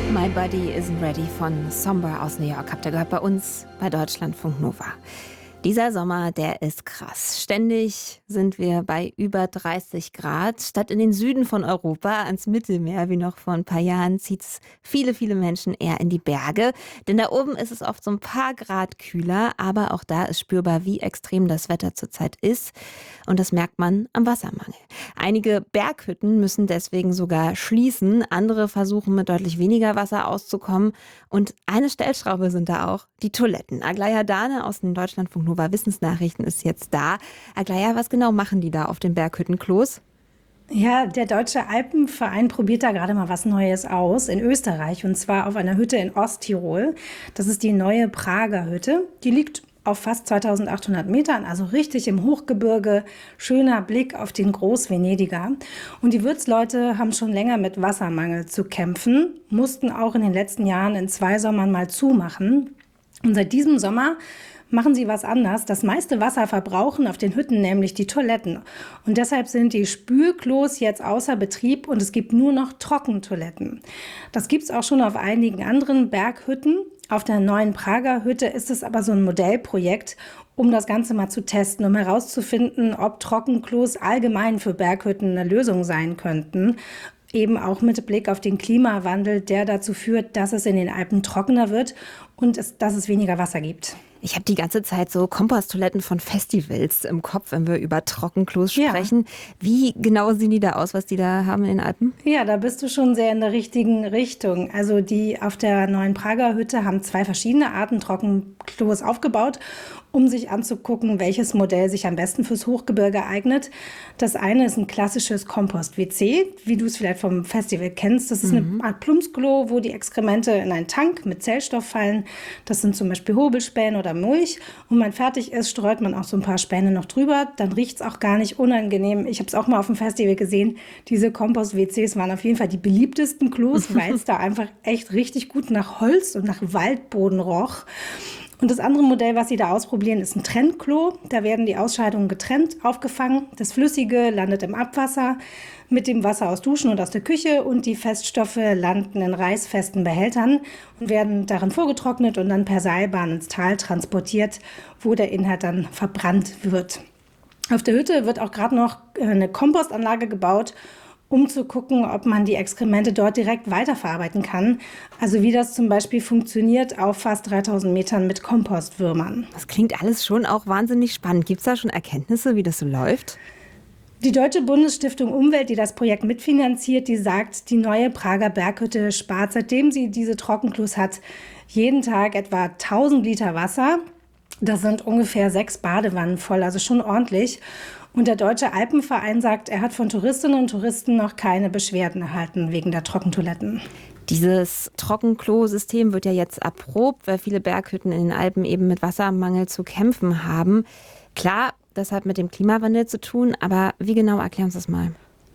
My Body Isn't Ready von Somber aus New York habt ihr gehört bei uns bei Deutschlandfunk Nova. Dieser Sommer, der ist krass. Ständig sind wir bei über 30 Grad. Statt in den Süden von Europa, ans Mittelmeer, wie noch vor ein paar Jahren, zieht es viele Menschen eher in die Berge. Denn da oben ist es oft so ein paar Grad kühler, aber auch da ist spürbar, wie extrem das Wetter zurzeit ist. Und das merkt man am Wassermangel. Einige Berghütten müssen deswegen sogar schließen. Andere versuchen mit deutlich weniger Wasser auszukommen. Und eine Stellschraube sind da auch die Toiletten. Aglaja Dane aus den Deutschlandfunk Nova Wissensnachrichten ist jetzt da. Aglaja, was genau machen die da auf den Berghüttenklos? Ja, der Deutsche Alpenverein probiert da gerade mal was Neues aus in Österreich, und zwar auf einer Hütte in Osttirol. Das ist die neue Prager Hütte. Die liegt auf fast 2800 Metern, also richtig im Hochgebirge. Schöner Blick auf den Groß-Venediger. Und die Wirtsleute haben schon länger mit Wassermangel zu kämpfen, mussten auch in den letzten Jahren in 2 Sommern mal zumachen. Und seit diesem Sommer machen sie was anders. Das meiste Wasser verbrauchen auf den Hütten nämlich die Toiletten. Und deshalb sind die Spülklos jetzt außer Betrieb und es gibt nur noch Trockentoiletten. Das gibt es auch schon auf einigen anderen Berghütten. Auf der neuen Prager Hütte ist es aber so ein Modellprojekt, um das Ganze mal zu testen, um herauszufinden, ob Trockenklos allgemein für Berghütten eine Lösung sein könnten. Eben auch mit Blick auf den Klimawandel, der dazu führt, dass es in den Alpen trockener wird und dass es weniger Wasser gibt. Ich habe die ganze Zeit so Komposttoiletten von Festivals im Kopf, wenn wir über Trockenklos sprechen. Ja. Wie genau sehen die da aus, was die da haben in den Alpen? Ja, da bist du schon sehr in der richtigen Richtung. Also die auf der neuen Prager Hütte haben 2 verschiedene Arten Trockenklos aufgebaut, um sich anzugucken, welches Modell sich am besten fürs Hochgebirge eignet. Das eine ist ein klassisches Kompost-WC, wie du es vielleicht vom Festival kennst. Das ist eine Art Plumpsklo, wo die Exkremente in einen Tank mit Zellstoff fallen. Das sind zum Beispiel Hobelspäne oder Mulch. Und wenn man fertig ist, streut man auch so ein paar Späne noch drüber. Dann riecht es auch gar nicht unangenehm. Ich habe es auch mal auf dem Festival gesehen. Diese Kompost-WCs waren auf jeden Fall die beliebtesten Klos, weil es da einfach echt richtig gut nach Holz und nach Waldboden roch. Und das andere Modell, was sie da ausprobieren, ist ein Trennklo. Da werden die Ausscheidungen getrennt aufgefangen. Das Flüssige landet im Abwasser mit dem Wasser aus Duschen und aus der Küche und die Feststoffe landen in reißfesten Behältern und werden darin vorgetrocknet und dann per Seilbahn ins Tal transportiert, wo der Inhalt dann verbrannt wird. Auf der Hütte wird auch gerade noch eine Kompostanlage gebaut, um zu gucken, ob man die Exkremente dort direkt weiterverarbeiten kann. Also wie das zum Beispiel funktioniert auf fast 3000 Metern mit Kompostwürmern. Das klingt alles schon auch wahnsinnig spannend. Gibt es da schon Erkenntnisse, wie das so läuft? Die Deutsche Bundesstiftung Umwelt, die das Projekt mitfinanziert, die sagt, die neue Prager Berghütte spart, seitdem sie diese Trockenklos hat, jeden Tag etwa 1000 Liter Wasser. Das sind ungefähr 6 Badewannen voll, also schon ordentlich. Und der Deutsche Alpenverein sagt, er hat von Touristinnen und Touristen noch keine Beschwerden erhalten wegen der Trockentoiletten. Dieses Trockenklo-System wird ja jetzt erprobt, weil viele Berghütten in den Alpen eben mit Wassermangel zu kämpfen haben. Klar, das hat mit dem Klimawandel zu tun, aber wie genau, erklär uns das mal.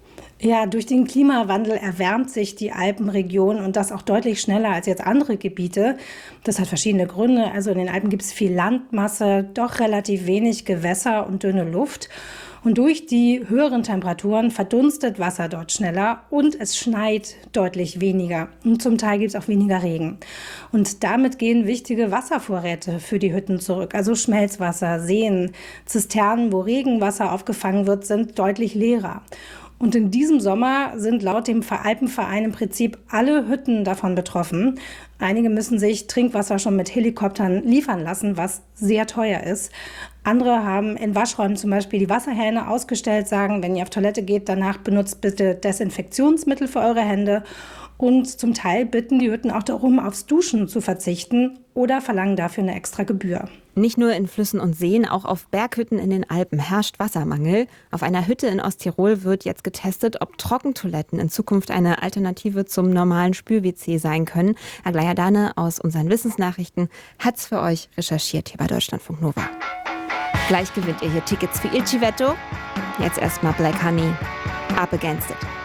Ja, durch den Klimawandel erwärmt sich die Alpenregion und das auch deutlich schneller als jetzt andere Gebiete. Das hat verschiedene Gründe. Also in den Alpen gibt es viel Landmasse, doch relativ wenig Gewässer und dünne Luft. Und durch die höheren Temperaturen verdunstet Wasser dort schneller und es schneit deutlich weniger. Und zum Teil gibt es auch weniger Regen. Und damit gehen wichtige Wasservorräte für die Hütten zurück. Also Schmelzwasser, Seen, Zisternen, wo Regenwasser aufgefangen wird, sind deutlich leerer. Und in diesem Sommer sind laut dem Alpenverein im Prinzip alle Hütten davon betroffen. Einige müssen sich Trinkwasser schon mit Helikoptern liefern lassen, was sehr teuer ist. Andere haben in Waschräumen zum Beispiel die Wasserhähne ausgestellt, sagen, wenn ihr auf Toilette geht, danach benutzt bitte Desinfektionsmittel für eure Hände. Und zum Teil bitten die Hütten auch darum, aufs Duschen zu verzichten oder verlangen dafür eine extra Gebühr. Nicht nur in Flüssen und Seen, auch auf Berghütten in den Alpen herrscht Wassermangel. Auf einer Hütte in Osttirol wird jetzt getestet, ob Trockentoiletten in Zukunft eine Alternative zum normalen Spül-WC sein können. Aglaja Dane aus unseren Wissensnachrichten hat's für euch recherchiert hier bei Deutschlandfunk Nova. Gleich gewinnt ihr hier Tickets für Il Civetto. Jetzt erstmal Black Honey, Up Against It.